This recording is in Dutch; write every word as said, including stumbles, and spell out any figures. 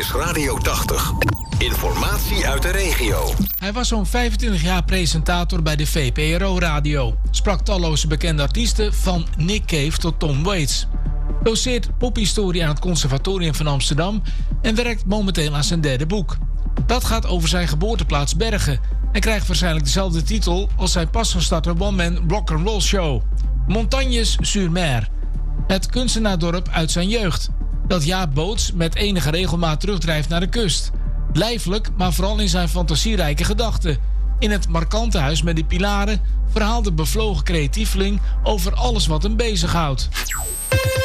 is Radio tachtig. Informatie uit de regio. Hij was zo'n vijfentwintig jaar presentator bij de V P R O-radio. Sprak talloze bekende artiesten van Nick Cave tot Tom Waits. Doseert pophistorie aan het Conservatorium van Amsterdam en werkt momenteel aan zijn derde boek. Dat gaat over zijn geboorteplaats Bergen en krijgt waarschijnlijk dezelfde titel als zijn pas gestarte one-man rock'n'roll show. Montagnes sur Mer. Het kunstenaardorp uit zijn jeugd, dat Jaap Boots met enige regelmaat terugdrijft naar de kust. Lijfelijk, maar vooral in zijn fantasierijke gedachten. In het markante huis met die pilaren verhaalt de bevlogen creatieveling over alles wat hem bezighoudt.